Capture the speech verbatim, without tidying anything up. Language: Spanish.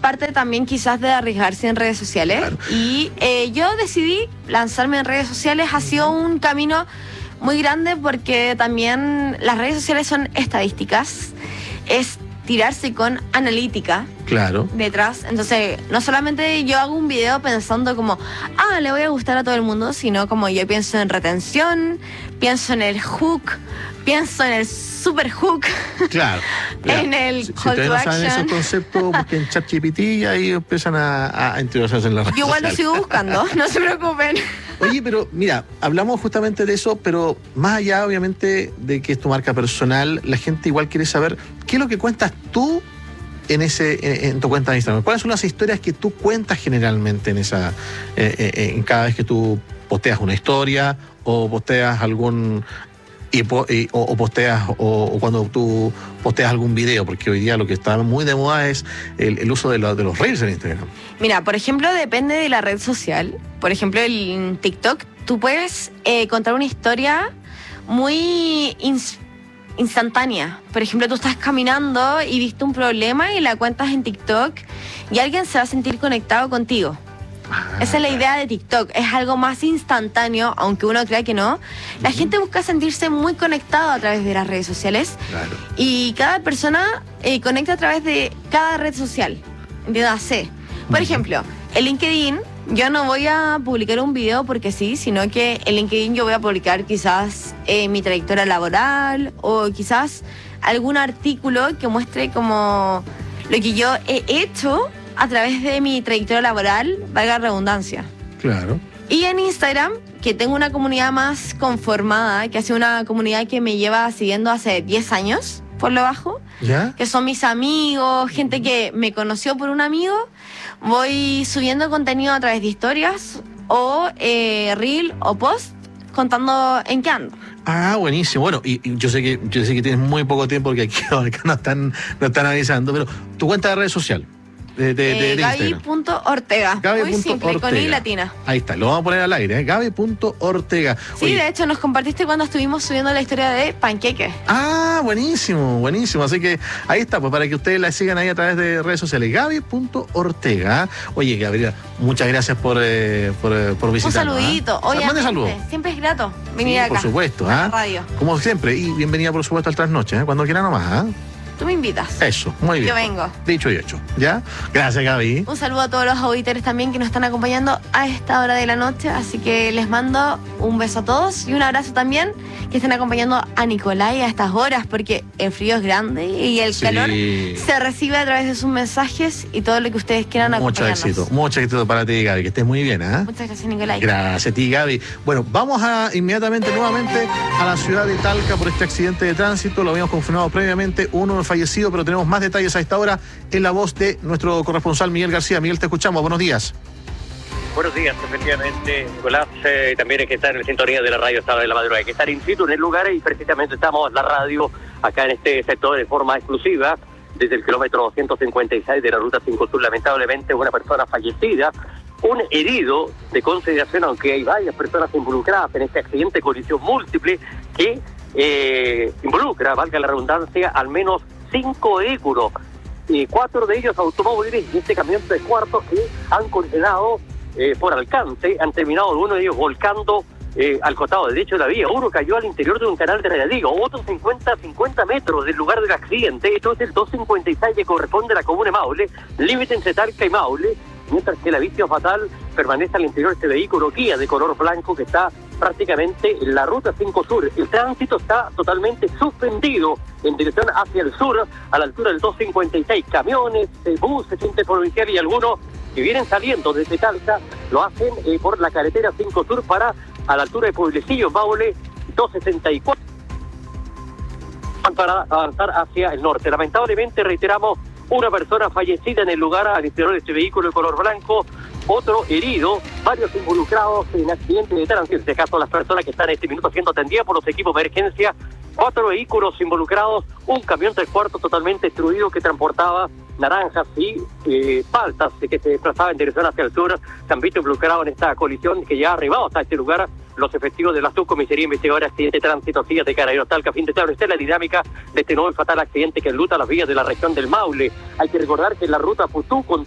parte también quizás de arriesgarse en redes sociales. Claro. Y eh, yo decidí lanzarme en redes sociales. Ha sido un camino muy grande porque también las redes sociales son estadísticas. Es tirarse con analítica. Claro. Detrás. Entonces, no solamente yo hago un video pensando como, ah, le voy a gustar a todo el mundo, sino como yo pienso en retención, pienso en el hook, pienso en el super hook. Claro. En el si, call si to no action. saben esos conceptos, busquen ChatGPT y ahí empiezan a, a introducirse en la red. Yo igual lo sigo buscando, no se preocupen. Oye, pero mira, hablamos justamente de eso, pero más allá, obviamente, de que es tu marca personal, la gente igual quiere saber qué es lo que cuentas tú en ese en, en tu cuenta de Instagram. ¿Cuáles son las historias que tú cuentas generalmente en esa eh, eh, en cada vez que tú posteas una historia o posteas algún y, y, o, o posteas o, o cuando tú posteas algún video? Porque hoy día lo que está muy de moda es el, el uso de, lo, de los reels en Instagram. Mira, por ejemplo, depende de la red social. Por ejemplo, en TikTok, tú puedes eh, contar una historia muy ins- instantánea. Por ejemplo, tú estás caminando y viste un problema y la cuentas en TikTok y alguien se va a sentir conectado contigo. Ah, esa es la idea de TikTok, es algo más instantáneo, aunque uno crea que no. La uh-huh. gente busca sentirse muy conectado a través de las redes sociales. Claro. Y cada persona eh, conecta a través de cada red social. Entiéndase. Por uh-huh. ejemplo, en LinkedIn, yo no voy a publicar un video porque sí, sino que en LinkedIn yo voy a publicar quizás eh, mi trayectoria laboral o quizás algún artículo que muestre como lo que yo he hecho a través de mi trayectoria laboral, valga la redundancia. Claro. Y en Instagram, que tengo una comunidad más conformada, que ha sido una comunidad que me lleva siguiendo hace diez años, por lo bajo, ¿ya? Que son mis amigos, gente que me conoció por un amigo. Voy subiendo contenido a través de historias o eh, reel o post contando en qué ando. Ah, buenísimo. Bueno, y, y yo sé que yo sé que tienes muy poco tiempo porque aquí acá no están, no están avisando, pero tu cuenta de red social. De, de, de, eh, de Gaby punto Ortega. Gaby. Muy simple, Ortega. con I latina. Ahí está, lo vamos a poner al aire, ¿eh? Gaby punto Ortega. Sí, Oye. De hecho nos compartiste cuando estuvimos subiendo la historia de Panqueque. Ah, buenísimo, buenísimo. Así que ahí está, pues para que ustedes la sigan ahí a través de redes sociales. Gaby punto Ortega. Oye, Gabriela, muchas gracias por, eh, por, eh, por visitarnos. Un saludito. ¿eh? Obviamente. Mande saludos. Siempre es grato venir sí, acá. Por supuesto, a ¿eh? la radio. Como siempre. Y bienvenida, por supuesto, al Trasnoche, ¿eh? Cuando quiera nomás, ¿eh? Tú me invitas. Eso, muy bien. Yo vengo. Dicho y hecho, ¿ya? Gracias, Gaby. Un saludo a todos los auditores también que nos están acompañando a esta hora de la noche, así que les mando un beso a todos y un abrazo también que estén acompañando a Nicolai a estas horas, porque el frío es grande y el sí. calor se recibe a través de sus mensajes y todo lo que ustedes quieran acompañarnos. Mucho éxito, mucho éxito para ti, Gaby, que estés muy bien, ¿eh? Muchas gracias, Nicolai. Gracias a ti, Gaby. Bueno, vamos a inmediatamente nuevamente a la ciudad de Talca por este accidente de tránsito. Lo habíamos confirmado previamente, uno fallecido, pero tenemos más detalles a esta hora en la voz de nuestro corresponsal Miguel García. Miguel, te escuchamos. Buenos días. Buenos días, efectivamente, Nicolás. Eh, también hay que estar en la sintonía de la radio esta hora de la madrugada. Hay que estar in situ en el lugar y precisamente estamos en la radio acá en este sector de forma exclusiva desde el kilómetro doscientos cincuenta y seis de la ruta cinco Sur. Lamentablemente, una persona fallecida, un herido de consideración, aunque hay varias personas involucradas en este accidente de colisión múltiple que eh, involucra, valga la redundancia, al menos cinco vehículos, y cuatro de ellos automóviles y este camión de cuartos que han colisionado eh, por alcance, han terminado uno de ellos volcando eh, al costado derecho de la vía. Uno cayó al interior de un canal de regadío, otros cincuenta, cincuenta metros del lugar del accidente. Esto es el doscientos cincuenta y seis que corresponde a la comuna de Maule, límite entre Talca y Maule, mientras que la víctima fatal permanece al interior de este vehículo Kia de color blanco que está prácticamente en la ruta cinco Sur. El tránsito está totalmente suspendido en dirección hacia el sur, a la altura del doscientos cincuenta y seis. Camiones, eh, buses interprovinciales y algunos que vienen saliendo desde Talca lo hacen eh, por la carretera cinco Sur para a la altura de Pueblecillo, Maule, doscientos sesenta y cuatro, para avanzar hacia el norte. Lamentablemente, reiteramos, una persona fallecida en el lugar al interior de este vehículo de color blanco, otro herido, varios involucrados en accidentes de tránsito, en este caso las personas que están en este minuto siendo atendidas por los equipos de emergencia, cuatro vehículos involucrados, un camión tres cuartos totalmente destruido que transportaba naranjas y eh, paltas que se desplazaba en dirección hacia el sur. Se han visto involucrados en esta colisión que ya ha arribado hasta este lugar los efectivos de la Subcomisaría Investigadora de Accidente de Tránsito, C I A de Carabineros Talca, a fin de establecer la dinámica de este nuevo y fatal accidente que enluta las vías de la región del Maule. Hay que recordar que en la ruta Putú con